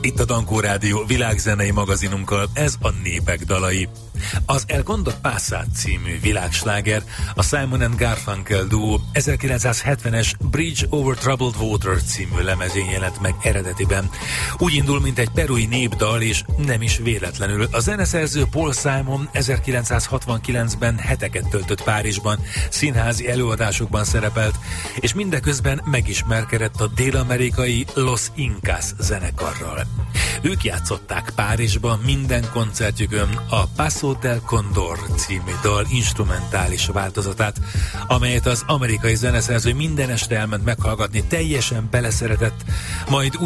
Itt a Dankó Rádió világzenei magazinunkkal, ez a Népek dalai. Az El Condor Pasa című világsláger a Simon and Garfunkel duó 1970-es Bridge Over Troubled Water című lemezén jelent meg eredetiben. Úgy indul, mint egy perui népdal, és nem is véletlenül. A zeneszerző Paul Simon 1969-ben heteket töltött Párizsban, színházi előadásokban szerepelt, és mindeközben megismerkedett a dél-amerikai Los Incas zenekarral. Ők játszották Párizsban minden koncertjükön a Paso del Condor című dal instrumentális változatát, amelyet az amerikai zeneszerző minden este elment meghallgatni, teljesen beleszeretett, majd úgy